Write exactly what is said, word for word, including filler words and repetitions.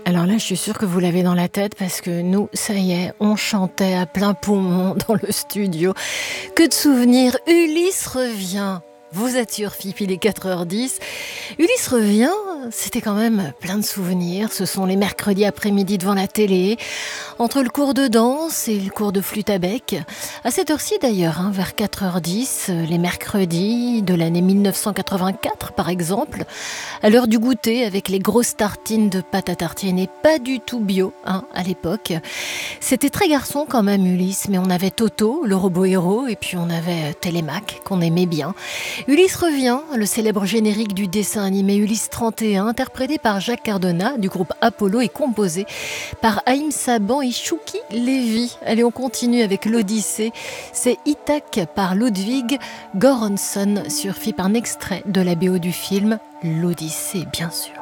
Alors là, je suis sûre que vous l'avez dans la tête parce que nous, ça y est, on chantait à plein poumon dans le studio. Que de souvenirs. Ulysse revient. Vous êtes sur Fifi, il est quatre heures dix. Ulysse revient, c'était quand même plein de souvenirs. Ce sont les mercredis après-midi devant la télé, entre le cours de danse et le cours de flûte à bec. À cette heure-ci d'ailleurs, hein, vers quatre heures dix, les mercredis de l'année mille neuf cent quatre-vingt-quatre par exemple, à l'heure du goûter avec les grosses tartines de pâte à tartiner, pas du tout bio hein, à l'époque. C'était très garçon quand même Ulysse, mais on avait Toto, le robot héros, et puis on avait Télémaque qu'on aimait bien. Ulysse revient, le célèbre générique du dessin animé Ulysse trente et un, interprété par Jacques Cardona du groupe Apollo et composé par Haïm Saban et Chouki Lévy. Allez, on continue avec l'Odyssée. C'est Ithaque par Ludwig Göransson, surfit par un extrait de la B O du film L'Odyssée, bien sûr.